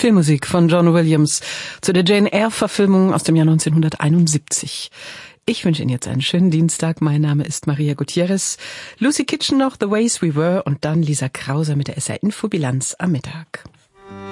Filmmusik von John Williams zu der Jane Eyre-Verfilmung aus dem Jahr 1971. Ich wünsche Ihnen jetzt einen schönen Dienstag. Mein Name ist Maria Gutierrez. Lucy Kitchen noch, The Ways We Were und dann Lisa Krauser mit der SR-Info-Bilanz am Mittag.